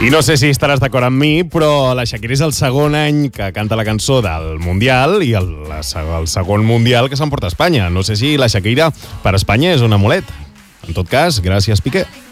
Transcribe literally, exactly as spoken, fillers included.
I no sé si estaràs d'acord amb mi, però la Shakira és el segon any que canta la cançó del Mundial i el, la, el segon Mundial que s'emporta a Espanya. No sé si la Shakira per Espanya és un amulet. En tot cas, gràcies, Piqué.